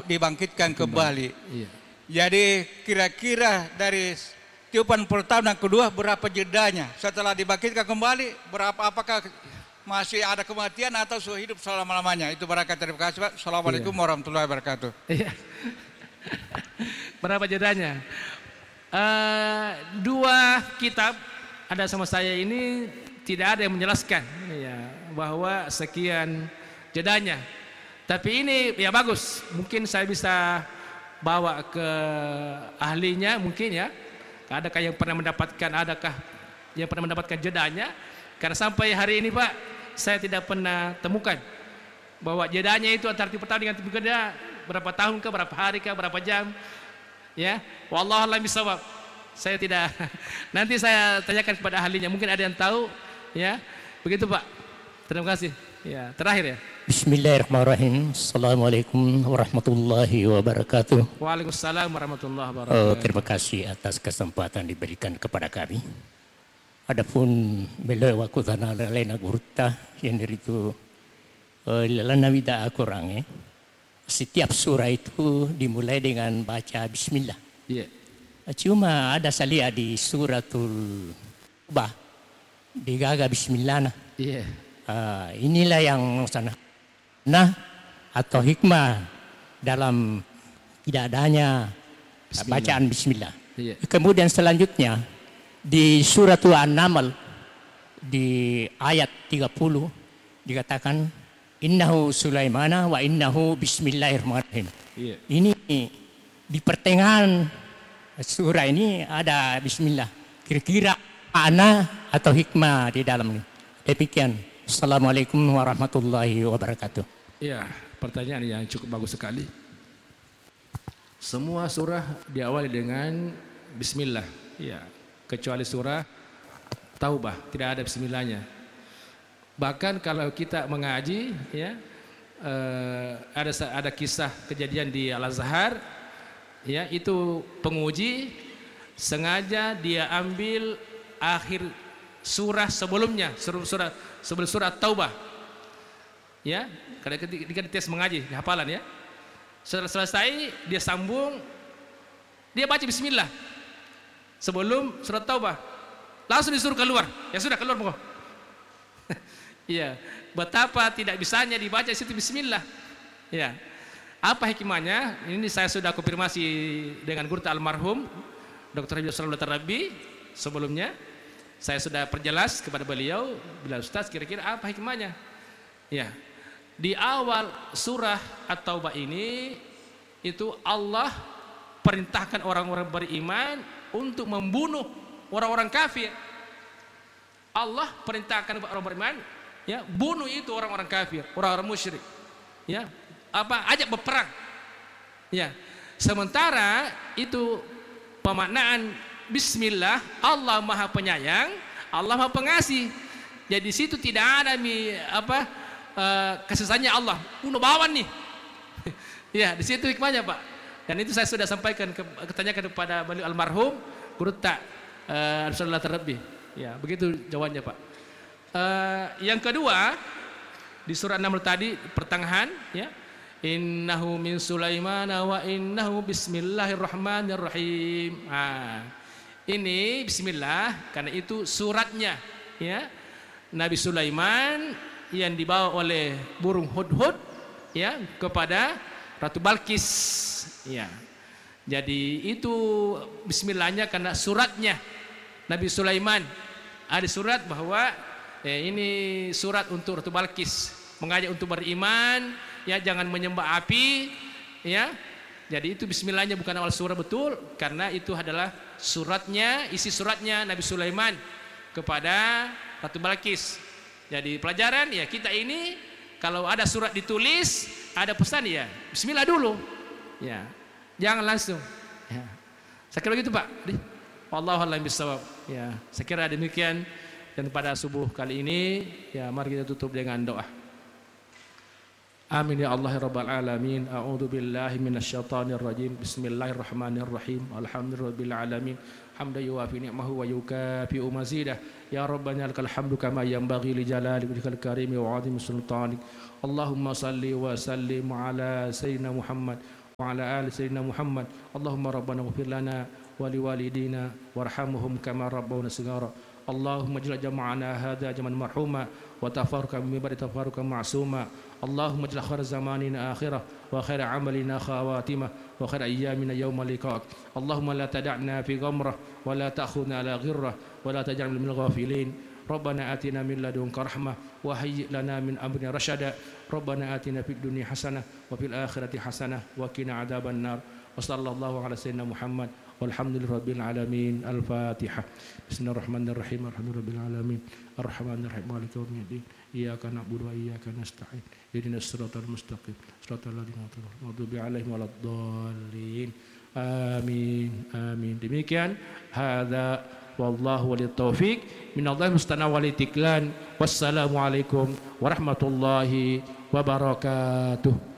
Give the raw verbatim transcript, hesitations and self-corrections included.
dibangkitkan kembali. Iya. Jadi kira-kira dari tiupan pertama dan kedua berapa jedanya? Setelah dibangkitkan kembali berapa, apakah masih ada kematian atau sudah hidup selama-lamanya? Itu barangkali. Terima kasih Pak. Assalamualaikum Iya. warahmatullahi wabarakatuh. Iya. Berapa jedanya? Uh, dua kitab ada sama saya ini tidak ada yang menjelaskan ya, bahwa sekian jedanya. Tapi ini ya bagus. Mungkin saya bisa bawa ke ahlinya mungkin ya. Adakah yang pernah mendapatkan, adakah yang pernah mendapatkan jedanya? Karena sampai hari ini Pak, saya tidak pernah temukan bahwa jedanya itu antara tipe tahun dengan tipe kedua berapa tahun ke, berapa hari ke, berapa jam. Ya, wallahu a'lam bishawab. Saya tidak. Nanti saya tanyakan kepada ahlinya. Mungkin ada yang tahu. Ya, begitu Pak. Terima kasih. Ya, terakhir ya. Bismillahirrahmanirrahim. Assalamualaikum warahmatullahi wabarakatuh. Waalaikumsalam warahmatullahi wabarakatuh. Oh, terima kasih atas kesempatan diberikan kepada kami. Adapun beliau aku tanah lain agurta yang itu lelana vida akurange. Setiap surah itu dimulai dengan baca Bismillah. Iya. Cuma ada salia di suratul Bah digaga Bismillah. Iya. Uh, inilah yang sana nah atau hikmah dalam tidak adanya Bismillah. Bacaan Bismillah. Iya. Kemudian selanjutnya di suratul An-Naml di ayat tiga puluh dikatakan innahu Sulaimana wa innahu bismillahirrahmanirrahim. Iya. Ini di pertengahan surah ini ada Bismillah. Kira-kira makna atau hikmah di dalam ini. Demikian. Assalamualaikum warahmatullahi wabarakatuh. Ya, pertanyaan yang cukup bagus sekali. Semua surah diawali dengan Bismillah. Ya, kecuali surah Taubah tidak ada Bismillahnya. Bahkan kalau kita mengaji, ya eh, ada ada kisah kejadian di Al-Azhar, ya itu penguji sengaja dia ambil akhir surah sebelumnya, surah, surah sebelum surah Taubah. Ya, karena ketika dites mengaji, hafalan ya. Setelah selesai dia sambung, dia baca Bismillah sebelum surat Taubah. Langsung disuruh keluar. Ya sudah keluar pokok. Iya, betapa tidak bisanya dibaca situ Bismillah. Ya. Apa hikmahnya? Ini saya sudah konfirmasi dengan guru almarhum Doktor Habib Sallallahu Tarabi sebelumnya. Saya sudah perjelas kepada beliau, bila Ustaz kira-kira apa hikmahnya? Ya, di awal surah At-Taubah ini itu Allah perintahkan orang-orang beriman untuk membunuh orang-orang kafir. Allah perintahkan orang beriman, ya bunuh itu orang-orang kafir, orang-orang musyrik. Ya, apa ajak berperang. Ya, sementara itu pemaknaan Bismillah, Allah Maha Penyayang, Allah Maha Pengasih. Jadi situ tidak ada mi apa uh, kasih sayangnya Allah. Uno bawan nih. Ya, di situ hikmahnya Pak. Dan itu saya sudah sampaikan ke, ketanyakan kepada beliau almarhum Guru Tak uh, Sallallahu Tarabi. Ya, begitu jawabannya Pak. Uh, yang kedua di surah An-Naml tadi pertengahan, ya. Innahu min Sulaiman wa innahu bismillahirrahmanirrahim. Ah. Ini bismillah karena itu suratnya, ya. Nabi Sulaiman yang dibawa oleh burung hudhud, ya, kepada Ratu Balkis, ya. Jadi itu bismillahnya karena suratnya Nabi Sulaiman. Ada surat bahwa eh, ini surat untuk Ratu Balkis, mengajak untuk beriman, ya, jangan menyembah api, ya. Jadi itu bismillahnya bukan awal surah betul, karena itu adalah suratnya, isi suratnya Nabi Sulaiman kepada Ratu Balkis. Jadi pelajaran ya kita ini kalau ada surat ditulis, ada pesan ya bismillah dulu. Ya. Jangan langsung. Ya. Saya kira begitu Pak. Wallahu a'lam bishawab. Ya, saya kira demikian dan pada subuh kali ini ya mari kita tutup dengan doa. Amin ya Allah ya Rabbal Alamin. A'udzu billahi minasyaitonir rajim. Bismillahirrahmanirrahim. Alhamdulillahirabbil alamin. Hamdan yuwafi ni'mahu wa yukafi'u mazidah. Ya Rabbana lakal hamdu kama yanbaghi li jalali wajhikal karim wa 'azimi sultanik. Allahumma salli wa sallim ala sayyidina Muhammad وعلى آل سيدنا محمد اللهم ربنا اغفر لنا ولوالدينا وارحمهم كما ربونا صغارا اللهم اجعل جمعنا هذا جمعا مرحوما وتفارقا من بعد تفارقا معصوما اللهم اجعل خير زماننا آخرة وخير عملنا خواتمة وخير أيامنا يوم لقاءك اللهم لا تدعنا في غمرة ولا تأخذنا على غرة ولا تجعلنا من الغافلين ربنا آتنا من لدنك رحمة وهيئ لنا من أمرنا رشدا ربنا آتنا في الدنيا حسنة وفي الآخرة حسنة وقنا عذاب النار وصلى الله على سيدنا محمد والحمد لله رب العالمين الفاتحة بسم الله الرحمن الرحيم الحمد لله رب العالمين الرحمن الرحيم مالك يوم الدين إياك نعبد وإياك نستعين اهدنا الصراط المستقيم صراط الذين أنعمت عليهم غير المغضوب عليهم ولا الضالين آمين آمين. Demikian hadza wallahu waliyut taufiq minallahi mustana walitiklan wassalamu alaikum warahmatullahi wabarakatuh.